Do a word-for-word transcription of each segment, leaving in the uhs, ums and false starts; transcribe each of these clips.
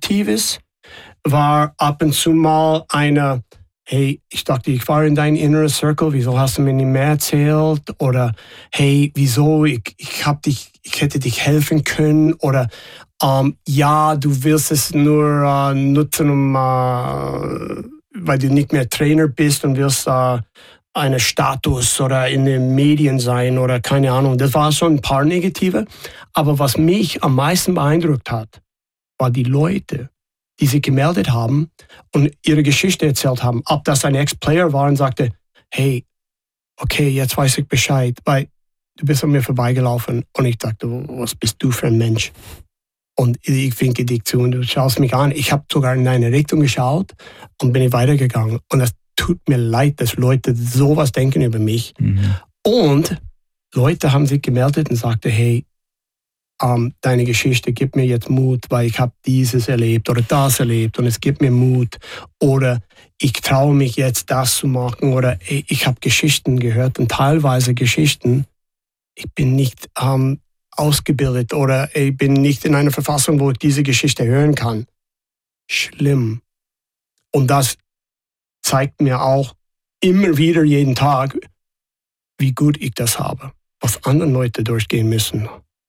Negatives war ab und zu mal eine, hey, ich dachte, ich war in deinem Inner Circle, wieso hast du mir nicht mehr erzählt? Oder hey, wieso, ich, ich, hab dich, ich hätte dich helfen können? Oder ähm, ja, du willst es nur äh, nutzen, um, äh, weil du nicht mehr Trainer bist und willst äh, einen Status oder in den Medien sein oder keine Ahnung. Das war schon ein paar Negative. Aber was mich am meisten beeindruckt hat, war die Leute, die sich gemeldet haben und ihre Geschichte erzählt haben. Ob das ein Ex-Player war und sagte, hey, okay, jetzt weiß ich Bescheid, weil du bist an mir vorbeigelaufen und ich dachte, was bist du für ein Mensch? Und ich winke dich zu und du schaust mich an. Ich habe sogar in deine Richtung geschaut und bin weitergegangen. Und es tut mir leid, dass Leute sowas denken über mich. Mhm. Und Leute haben sich gemeldet und sagten, hey, Um, deine Geschichte gibt mir jetzt Mut, weil ich habe dieses erlebt oder das erlebt und es gibt mir Mut. Oder ich traue mich jetzt, das zu machen. Oder ich habe Geschichten gehört und teilweise Geschichten, ich bin nicht um, ausgebildet oder ich bin nicht in einer Verfassung, wo ich diese Geschichte hören kann. Schlimm. Und das zeigt mir auch immer wieder jeden Tag, wie gut ich das habe, was andere Leute durchgehen müssen.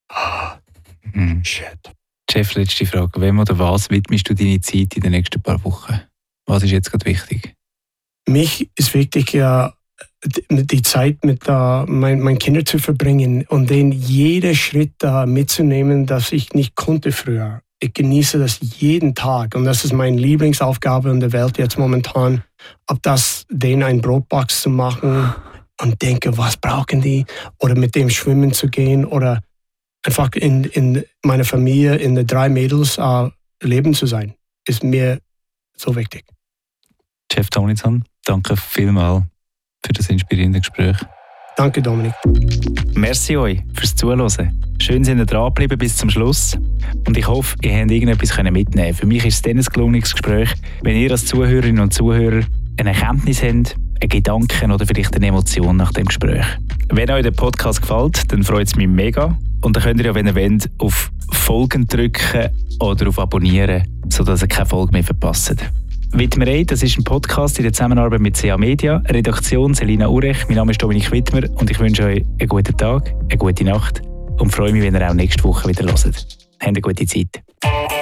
Mhm. Shit. Jeff, letzte Frage. Wem oder was widmest du deine Zeit in den nächsten paar Wochen? Was ist jetzt gerade wichtig? Mich ist wichtig, ja, die Zeit mit uh, meinen mein Kindern zu verbringen und denen jeden Schritt uh, mitzunehmen, das ich nicht konnte früher. Ich genieße das jeden Tag und das ist meine Lieblingsaufgabe in der Welt jetzt momentan, ob das denen ein Brotbox zu machen und denke, was brauchen die? Oder mit dem schwimmen zu gehen oder einfach in, in meiner Familie, in den drei Mädels uh, leben zu sein, ist mir so wichtig. Jeff Tomlinson, danke vielmals für das inspirierende Gespräch. Danke, Dominik. Merci euch fürs Zuhören. Schön, sind ihr dran geblieben bis zum Schluss. Und ich hoffe, ihr habt irgendetwas mitnehmen können. Für mich ist es dann ein gelungenes Gespräch, wenn ihr als Zuhörerinnen und Zuhörer eine Erkenntnis habt, einen Gedanken oder vielleicht eine Emotion nach dem Gespräch. Wenn euch der Podcast gefällt, dann freut es mich mega. Und dann könnt ihr ja, wenn ihr wollt, auf Folgen drücken oder auf Abonnieren, sodass ihr keine Folge mehr verpasst. Widmer, das ist ein Podcast in der Zusammenarbeit mit C A Media, Redaktion Selina Urech, mein Name ist Dominik Widmer und ich wünsche euch einen guten Tag, eine gute Nacht und freue mich, wenn ihr auch nächste Woche wieder hört. Habt eine gute Zeit.